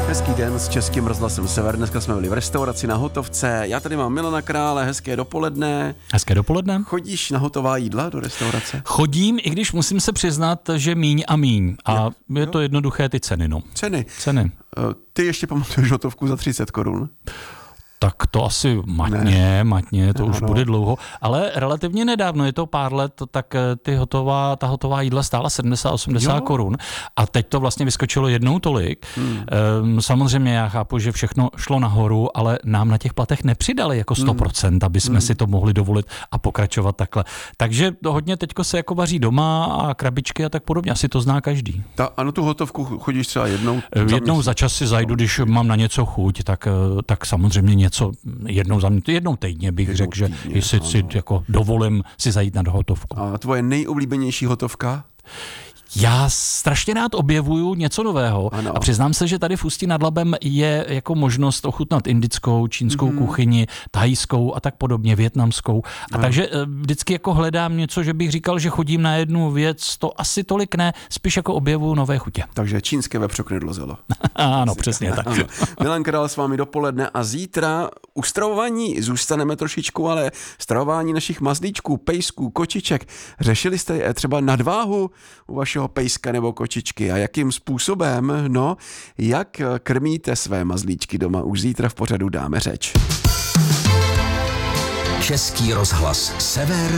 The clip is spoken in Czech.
Hezký den s Českým rozhlasem Sever. Dneska jsme byli v restauraci na Hotovce. Já tady mám Milana Krále, hezké dopoledne. Hezké dopoledne. Chodíš na hotová jídla do restaurace? Chodím, i když musím se přiznat, že míň a míň. A je to jednoduché, ty ceny, no. Ceny? Ceny. Ty ještě pamatuješ hotovku za 30 korun? Tak to asi matně, to už bude dlouho, ale relativně nedávno, je to pár let, tak ta hotová jídla stála 70-80 korun a teď to vlastně vyskočilo jednou tolik. Samozřejmě já chápu, že všechno šlo nahoru, ale nám na těch platech nepřidali jako 100%, aby jsme si to mohli dovolit a pokračovat takhle. Takže hodně teďko se jako vaří doma a krabičky a tak podobně, asi to zná každý. A na tu hotovku chodíš třeba jednou za čas si zajdu, když mám na něco chuť, tak samozřejmě něco jednou týdně bych řekl, že jestli si jako dovolím si zajít na hotovku. A tvoje nejoblíbenější hotovka? Já strašně rád objevuju něco nového a přiznám se, že tady v Ústí nad Labem je jako možnost ochutnat indickou, čínskou kuchyni, thajskou a tak podobně, vietnamskou. A takže vždycky jako hledám něco, že bych říkal, že chodím na jednu věc, to asi tolik ne, spíš jako objevuju nové chutě. Takže čínské vepřokny dlozelo. Ano, přesně tak. Ano. Milan Král s vámi dopoledne a zítra u stravování zůstaneme trošičku, ale stravování našich mazlíčků, pejsků, kočiček. Řešili jste třeba nadváhu u vašeho pejska nebo kočičky a jakým způsobem, jak krmíte své mazlíčky doma, už zítra v pořadu dáme řeč. Český rozhlas Sever,